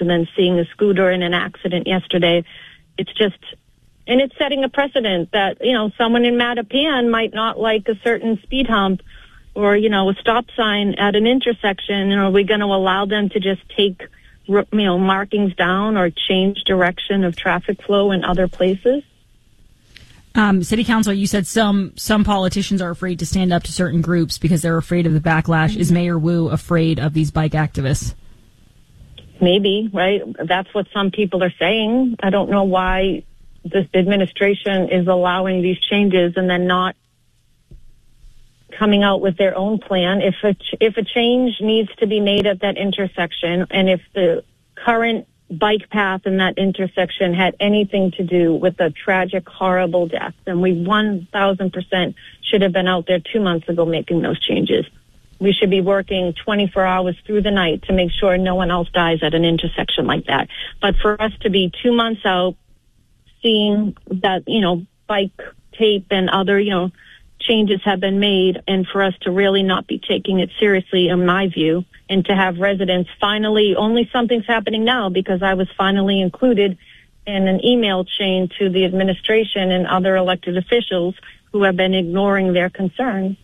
and then seeing a scooter in an accident yesterday. It's setting a precedent that, someone in Mattapan might not like a certain speed hump or, a stop sign at an intersection. And are we going to allow them to just take, markings down or change direction of traffic flow in other places? City Council, you said some politicians are afraid to stand up to certain groups because they're afraid of the backlash. Is Mayor Wu afraid of these bike activists? Maybe, right? That's what some people are saying. I don't know why this administration is allowing these changes and then not coming out with their own plan. If a change needs to be made at that intersection, and if the current bike path in that intersection had anything to do with a tragic, horrible death, then we 1,000% should have been out there 2 months ago making those changes. We should be working 24 hours through the night to make sure no one else dies at an intersection like that. But for us to be 2 months out, seeing that, bike tape and other, changes have been made, and for us to really not be taking it seriously, in my view, and to have residents finally, only something's happening now because I was finally included in an email chain to the administration and other elected officials who have been ignoring their concerns.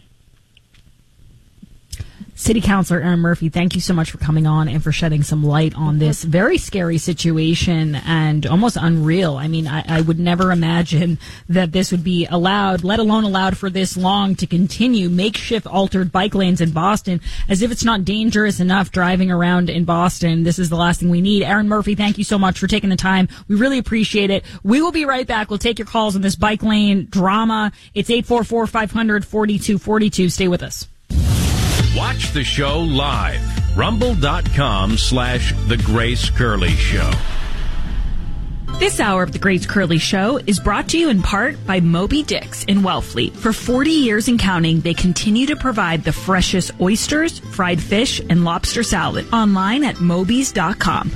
City Councilor Erin Murphy, thank you so much for coming on and for shedding some light on this very scary situation and almost unreal. I mean, I would never imagine that this would be allowed, let alone allowed for this long to continue. Makeshift altered bike lanes in Boston, as if it's not dangerous enough driving around in Boston. This is the last thing we need. Erin Murphy, thank you so much for taking the time. We really appreciate it. We will be right back. We'll take your calls on this bike lane drama. It's 844-500-4242. Stay with us. Watch the show live. Rumble.com/The Grace Curley Show. This hour of The Grace Curley Show is brought to you in part by Moby Dick's in Wellfleet. For 40 years and counting, they continue to provide the freshest oysters, fried fish, and lobster salad. Online at Mobies.com.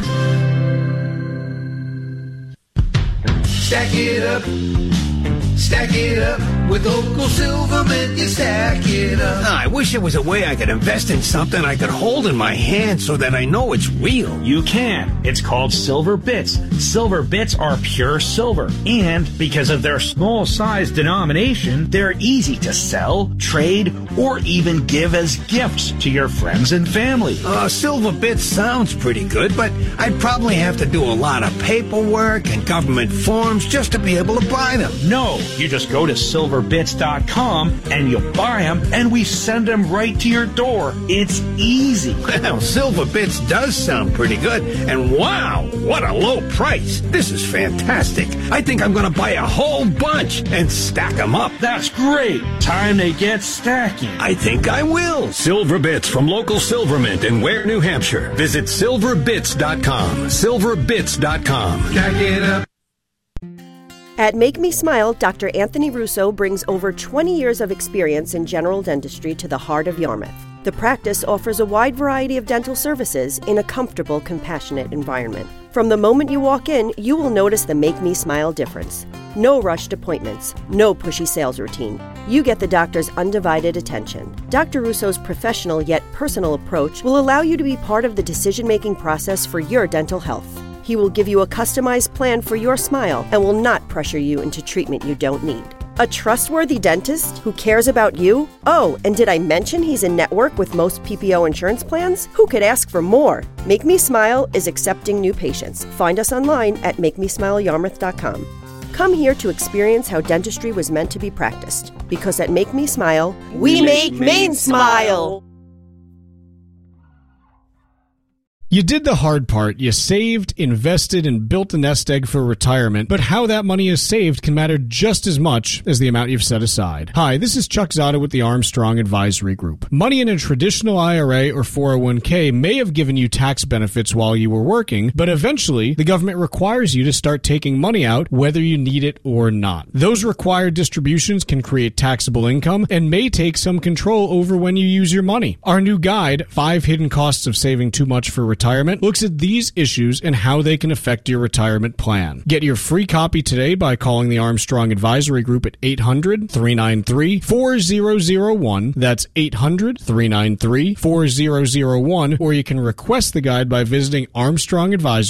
Stack it up. Stack it up with Local Silvermint, you stack it up. I wish there was a way I could invest in something I could hold in my hand so that I know it's real. You can. It's called Silver Bits. Silver Bits are pure silver. And because of their small size denomination, they're easy to sell, trade, or even give as gifts to your friends and family. Silver Bits sounds pretty good, but I'd probably have to do a lot of paperwork and government forms just to be able to buy them. No. You just go to silverbits.com and you buy them, and we send them right to your door. It's easy. Well, Silver Bits does sound pretty good. And wow, what a low price. This is fantastic. I think I'm going to buy a whole bunch and stack them up. That's great. Time to get stacking. I think I will. Silver Bits from Local Silvermint in Ware, New Hampshire. Visit silverbits.com. Silverbits.com. Stack it up. At Make Me Smile, Dr. Anthony Russo brings over 20 years of experience in general dentistry to the heart of Yarmouth. The practice offers a wide variety of dental services in a comfortable, compassionate environment. From the moment you walk in, you will notice the Make Me Smile difference. No rushed appointments, no pushy sales routine. You get the doctor's undivided attention. Dr. Russo's professional yet personal approach will allow you to be part of the decision-making process for your dental health. He will give you a customized plan for your smile and will not pressure you into treatment you don't need. A trustworthy dentist who cares about you? Oh, and did I mention he's in network with most PPO insurance plans? Who could ask for more? Make Me Smile is accepting new patients. Find us online at MakeMeSmileYarmouth.com. Come here to experience how dentistry was meant to be practiced. Because at Make Me Smile, we make Maine smile! You did the hard part. You saved, invested, and built a nest egg for retirement, but how that money is saved can matter just as much as the amount you've set aside. Hi, this is Chuck Zada with the Armstrong Advisory Group. Money in a traditional IRA or 401k may have given you tax benefits while you were working, but eventually the government requires you to start taking money out whether you need it or not. Those required distributions can create taxable income and may take some control over when you use your money. Our new guide, 5 Hidden Costs of Saving Too Much for Retirement, looks at these issues and how they can affect your retirement plan. Get your free copy today by calling the Armstrong Advisory Group at 800-393-4001. That's 800-393-4001, or you can request the guide by visiting Armstrong Advisory.